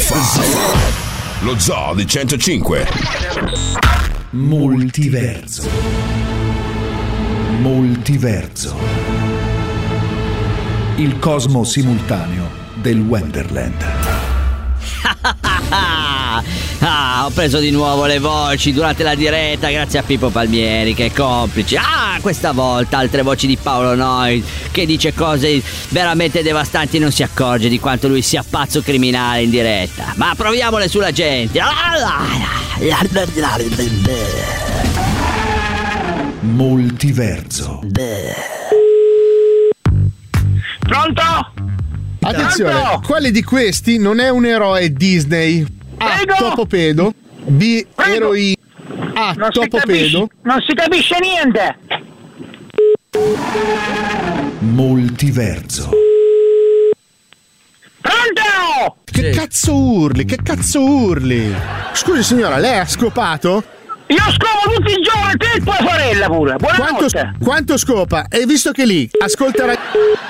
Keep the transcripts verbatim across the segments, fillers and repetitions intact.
Lo Zoo di centocinque. Multiverso. Multiverso. Il cosmo simultaneo del Wonderland. Ah, ho preso di nuovo le voci durante la diretta grazie a Pippo Palmieri che è complice. Ah, questa volta altre voci di Paolo Noyes che dice cose veramente devastanti e non si accorge di quanto lui sia pazzo criminale in diretta. Ma proviamole sulla gente. Multiverso. Pronto? Attenzione, Pronto? quale di questi non è un eroe Disney? A. Prego? Topopedo. B. Prego? Eroina. A. Non si, Topopedo. capisce, non si capisce niente. Multiverso. Pronto? Che cazzo urli? Che cazzo urli? Scusi signora, lei ha scopato? Io scopo tutti i giorni, te e tua sorella pure. Quanto, Buonanotte. quanto scopa? E visto che lì ascolta ra-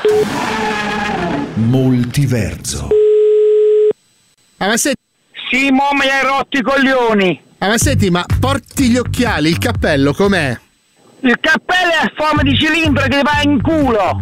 Multiverso. Ah, ma senti, Sì, mo mi hai rotto i coglioni. ah, ma senti, ma porti gli occhiali, il cappello com'è? Il cappello è a forma di cilindro che ti va in culo.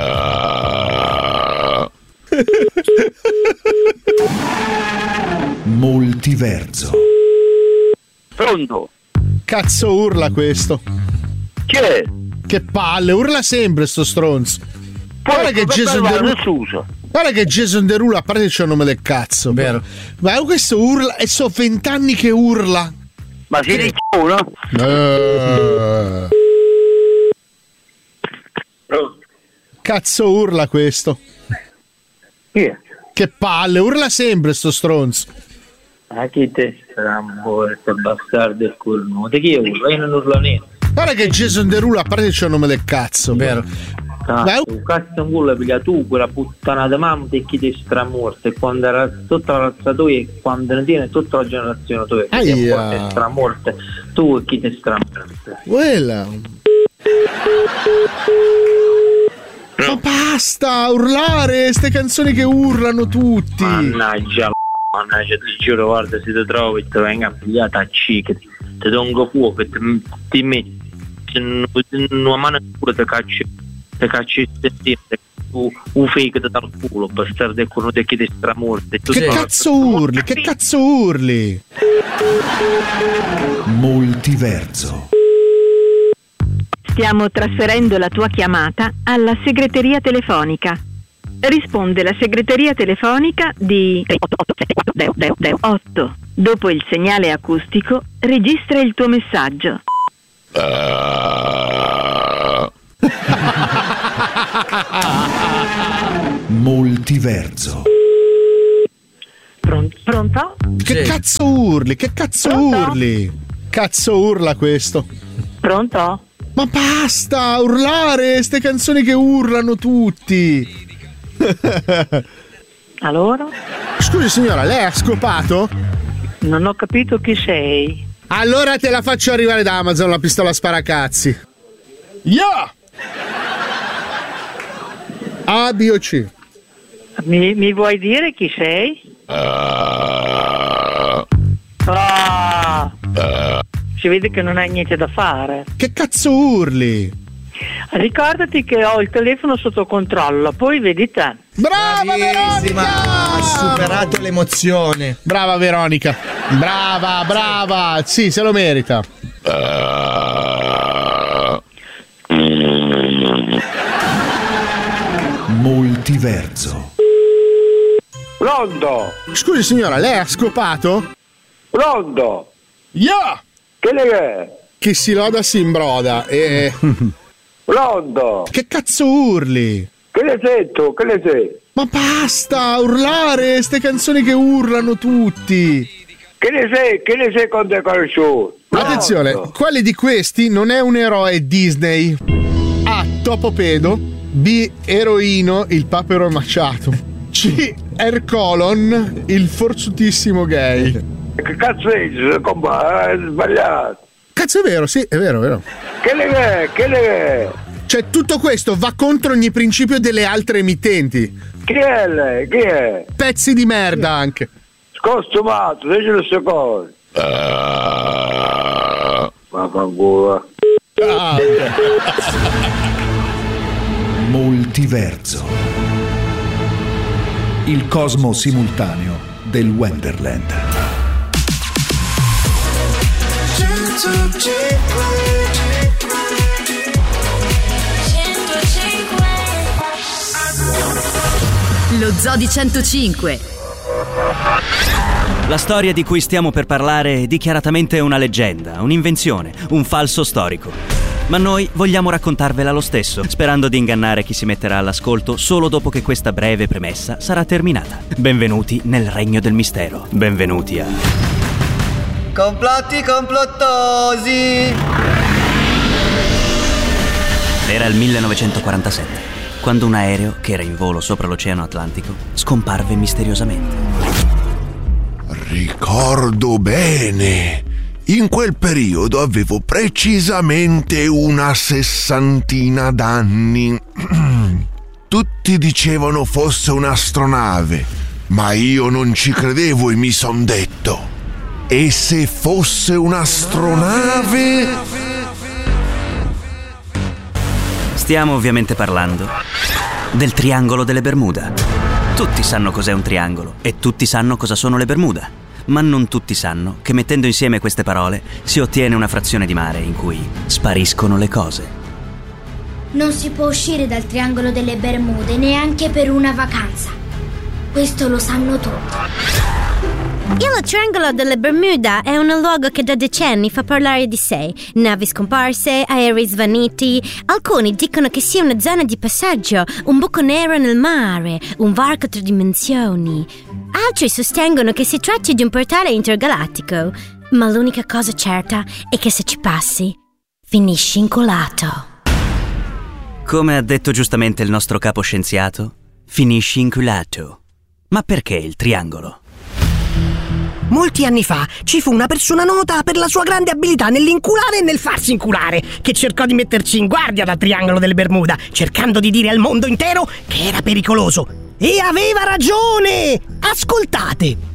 Multiverso. Pronto? Cazzo urla questo? Chi è? Che palle, urla sempre sto stronzo. Guarda che Jason Derulo. Scusa. Guarda che Jason Derulo, a parte c'è il nome del cazzo. Vero. Ma questo urla e so vent'anni che urla. Ma si dice uno? Eh. Cazzo urla questo? Chi è? Che palle, urla sempre sto stronzo. Ma chi te strambo, questo bastardo del culo? Di chi urla? Io non urlo niente. Guarda che Jason Derulo, a parte c'è il nome del cazzo. Vero. Cazzo, un cazzo in culo perché tu quella puttana di mamma e chi ti stramorta e quando era tutta la razza tua e quando ne tiene tutta la generazione tua che ti Aia. stramorta tu e chi ti stramorta. Quella. Ma basta urlare, ste canzoni che urlano tutti. Mannaggia, mannaggia, ti giuro, guarda, se ti trovi e ti venga pigliata a ciche, ti do un fuoco e ti, ti metti in una mano in culo ti cacci, ti cacci un fake dal culo, bastardo e con te che ti stramorte. Che cazzo urli? Che cazzo urli? Multiverso. Stiamo trasferendo la tua chiamata alla segreteria telefonica. Risponde la segreteria telefonica di otto. Dopo il segnale acustico, registra il tuo messaggio. Multiverso. Pronto? Pronto? Che Sì. cazzo urli? Che cazzo Pronto? urli? Cazzo urla questo? Pronto? Ma basta urlare, ste canzoni che urlano tutti. Allora? Scusi signora, lei ha scopato? Non ho capito chi sei. Allora te la faccio arrivare da Amazon la pistola sparacazzi. Yeah! A, B o C? Mi, mi vuoi dire chi sei? Ah! Si vede che non hai niente da fare. Che cazzo urli? Ricordati che ho il telefono sotto controllo, poi vedi te. Brava Bravissima, Veronica! ha superato l'emozione. Brava Veronica. Brava, brava. Sì, se lo merita. Multiverso. Pronto? Scusi signora, lei ha scopato? Pronto? Yeah! Che ne è? Che si loda si imbroda e... Pronto? Che cazzo urli? Che ne sei tu? Che ne sei? Ma basta urlare, ste canzoni che urlano tutti. Che ne sei? Che ne sei con te conosciuto? Attenzione, quale di questi non è un eroe Disney? A. Topopedo. B. Eroino, il papero macciato. C. Ercolon, il forzutissimo gay. Che cazzo è? Compa, è sbagliato. Cazzo è vero, sì, è vero, è vero. Che ne è? Che ne è? Cioè tutto questo va contro ogni principio delle altre emittenti. Chi è lei? Chi è? Pezzi di merda anche. Costumato, dici le sue cose. Uh... Vaffanculo. Ah. Multiverso. Il cosmo simultaneo del Wonderland. Lo Zoo di centocinque. La storia di cui stiamo per parlare è dichiaratamente una leggenda, un'invenzione, un falso storico. Ma noi vogliamo raccontarvela lo stesso, sperando di ingannare chi si metterà all'ascolto solo dopo che questa breve premessa sarà terminata. Benvenuti nel regno del mistero. Benvenuti a... Complotti complottosi! Era il millenovecentoquarantasette, quando un aereo, che era in volo sopra l'Oceano Atlantico, scomparve misteriosamente. Ricordo bene. In quel periodo avevo precisamente una sessantina d'anni. Tutti dicevano fosse un'astronave, ma io non ci credevo e mi son detto: e se fosse un'astronave? Stiamo ovviamente parlando del triangolo delle Bermuda. Tutti sanno cos'è un triangolo e tutti sanno cosa sono le Bermuda. Ma non tutti sanno che mettendo insieme queste parole si ottiene una frazione di mare in cui spariscono le cose. Non si può uscire dal triangolo delle Bermude neanche per una vacanza. Questo lo sanno tutti. Il triangolo delle Bermuda è un luogo che da decenni fa parlare di sé. Navi scomparse, aerei svaniti. Alcuni dicono che sia una zona di passaggio, un buco nero nel mare, un varco tre dimensioni. Altri sostengono che si tratti di un portale intergalattico. Ma l'unica cosa certa è che se ci passi, finisci inculato. Come ha detto giustamente il nostro capo scienziato, finisci inculato. Ma perché il triangolo? Molti anni fa ci fu una persona nota per la sua grande abilità nell'inculare e nel farsi inculare, che cercò di metterci in guardia dal triangolo delle Bermuda, cercando di dire al mondo intero che era pericoloso. E aveva ragione! Ascoltate!